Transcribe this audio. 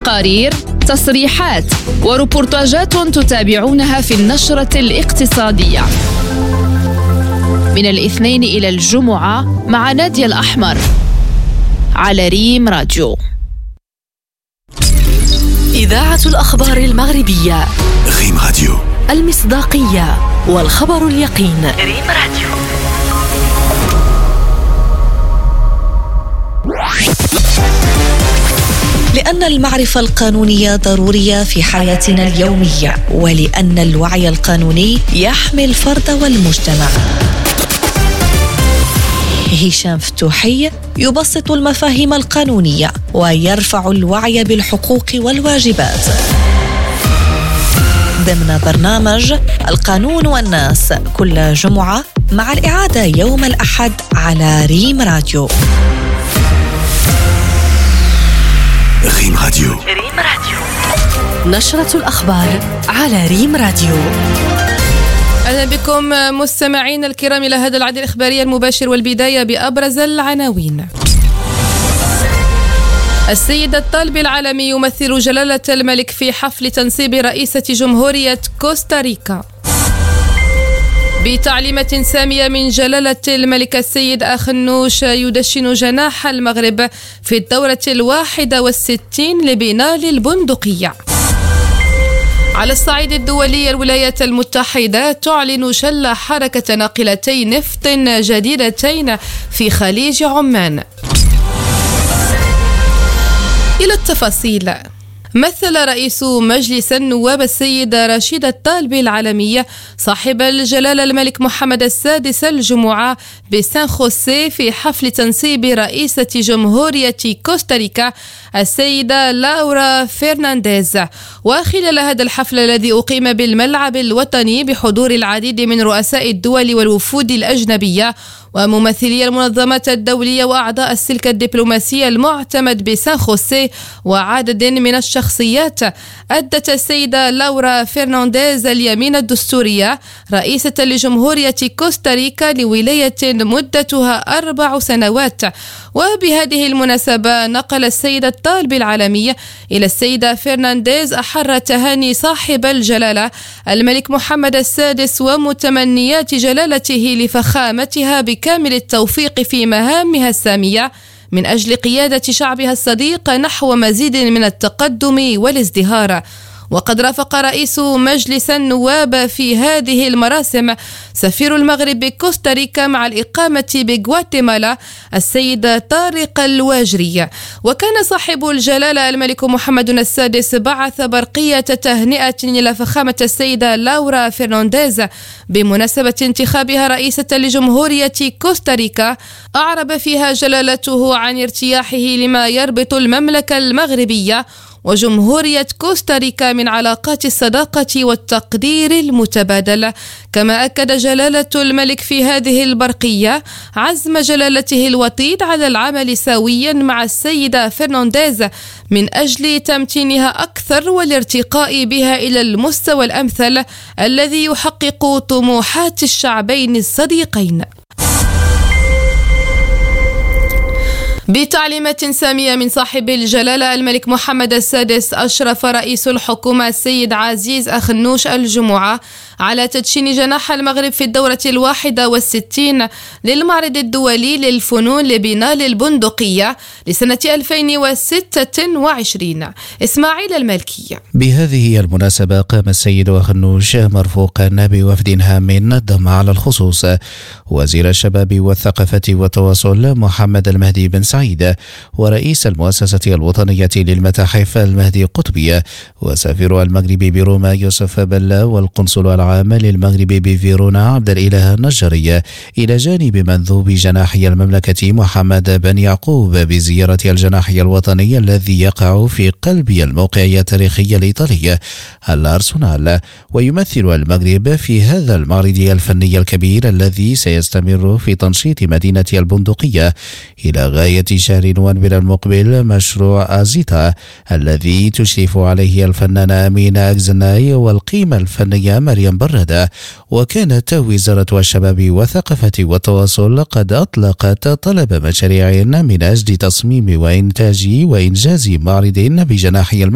تقارير، تصريحات وروبورتاجات تتابعونها في النشرة الاقتصادية من الاثنين إلى الجمعة مع نادية الأحمر على ريم راديو. إذاعة الأخبار المغربية ريم راديو، المصداقية والخبر اليقين. ريم راديو. لأن المعرفة القانونية ضرورية في حياتنا اليومية، ولأن الوعي القانوني يحمي الفرد والمجتمع. هشام فتوحي يبسط المفاهيم القانونية ويرفع الوعي بالحقوق والواجبات ضمن برنامج القانون والناس كل جمعة، مع الإعادة يوم الأحد على ريم راديو. ريم راديو. ريم راديو. نشرة الأخبار على ريم راديو. أهلا بكم مستمعين الكرام إلى هذا العدد الإخباري المباشر، والبداية بأبرز العناوين. السيد الطالب العالمي يمثل جلالة الملك في حفل تنصيب رئيسة جمهورية كوستاريكا. بتعليمة سامية من جلالة الملك السيد أخنوش يدشن جناح المغرب في الدورة 61 لبناء البندقية. على الصعيد الدولي، الولايات المتحدة تعلن شل حركة ناقلتي نفط جديدتين في خليج عمان. إلى التفاصيل. مثل رئيس مجلس النواب السيد رشيد الطالب العالمي صاحب الجلالة الملك محمد السادس الجمعة بسان خوسيه في حفل تنصيب رئيسة جمهورية كوستاريكا السيدة لورا فرنانديز. وخلال هذا الحفل الذي أقيم بالملعب الوطني بحضور العديد من رؤساء الدول والوفود الأجنبية وممثلي المنظمات الدولية وأعضاء السلك الدبلوماسي المعتمد بسان خوسيه وعدد من الشخصيات، أدت السيدة لورا فرنانديز اليمين الدستورية رئيسة لجمهورية كوستاريكا لولاية مدتها 4 سنوات. وبهذه المناسبة نقل السيد الطالب العالمي إلى السيدة فرنانديز أحر تهاني صاحب الجلالة الملك محمد السادس ومتمنيات جلالته لفخامتها بكامل التوفيق في مهامها السامية من أجل قيادة شعبها الصديق نحو مزيد من التقدم والازدهار. وقد رافق رئيس مجلس النواب في هذه المراسم سفير المغرب بكوستاريكا مع الإقامة بغواتيمالا السيد طارق الواجري. وكان صاحب الجلالة الملك محمد السادس بعث برقية تهنئة إلى فخامة السيدة لورا فرنانديز بمناسبة انتخابها رئيسة لجمهورية كوستاريكا، أعرب فيها جلالته عن ارتياحه لما يربط المملكة المغربية وجمهورية كوستاريكا من علاقات الصداقة والتقدير المتبادل. كما أكد جلالة الملك في هذه البرقية عزم جلالته الوطيد على العمل سويا مع السيدة فرنانديز من أجل تمتينها أكثر والارتقاء بها إلى المستوى الأمثل الذي يحقق طموحات الشعبين الصديقين. بتعليمة سامية من صاحب الجلالة الملك محمد السادس، أشرف رئيس الحكومة السيد عزيز أخنوش الجمعة على تدشين جناح المغرب في الدورة 61 للمعرض الدولي للفنون لبناء البندقية لسنة 2026. إسماعيل المالكي. بهذه المناسبة قام السيد أخنوش مرفوقا بوفد هام ضم على الخصوص وزير الشباب والثقافة والتواصل محمد المهدي بن سعيد، ورئيس المؤسسة الوطنية للمتاحف المهدي قطبي، وسفير المغرب بروما يوسف بلا، والقنصل العام للمغرب بفيرونا عبد الإله النجاري، إلى جانب منذوب جناحي المملكة محمد بن يعقوب بزيارة الجناحي الوطني الذي يقع في قلب الموقعية التاريخية الإيطالية الأرسنال. ويمثل المغرب في هذا المعرض الفني الكبير الذي سيستمر في تنشيط مدينة البندقية إلى غاية شهر نوفمبر المقبل مشروع أزيتا الذي تشرف عليه الفنانة أمينة أكزناي والقيمة الفنية مريم برادة. وكانت وزارة الشباب والثقافة والتواصل قد أطلقت طلب مشاريع من أجل تصميم وإنتاج وإنجاز معرض بجناحي